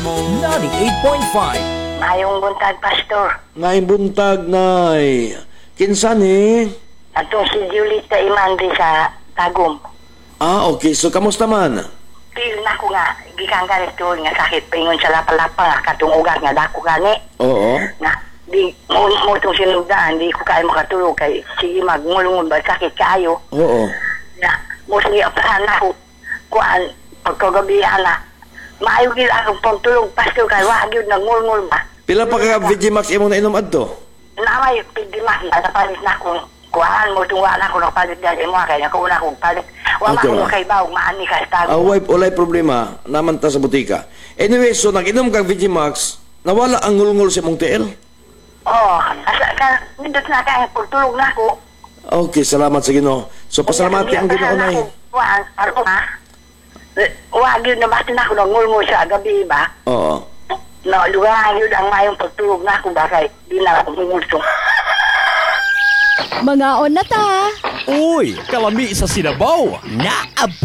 98.5. Mayong buntag, Pastor. Ngay buntag, nay. Kinsan eh? Atong si Julita Imandi sa Tagum. Ah, okay. So, kamusta man? Feel na ko nga, gikan ka nito nga sakit paingon sa lapa-lapa nga katong ugat nga dako gani. Oo. Na, di mo itong sinugdaan, di ko kaya makatulog kay sige magngulungod ba sakit kayo. Oo. Na, mo sige apahan na ko, kuan, pagkagabihan na. Maayo gil akong pagtulog, Pastor, kay wag yun nangulngul ba. Pila pa ka Vigimax imong nainom adto? Namay, pigdimas, napalit na akong kuhaan mo itong wala ko nakapalit dahil mo kaya nakuuna akong palit. Wala Okay, ko ma. kay Bawag, maani ka sa Tagum. Walay problema. Naman ta sa butika. Anyway, so nag-inom kang Vigimax, nawala ang ngulngul sa imong tiil? Oo, nindot na kaya pagtulog na ako. Okay, salamat sa Ginoo. So, pasalamati ang Ginoo, nay. Wag, ano ha? Wag yun, namasin ako ng ngulngul sa gabi ba? Oo. No, lugar yun ang mayong pagtulog na ako ba kay di na ako mungulsong. Mga on na ta. Uy, kalami sa Sinabaw.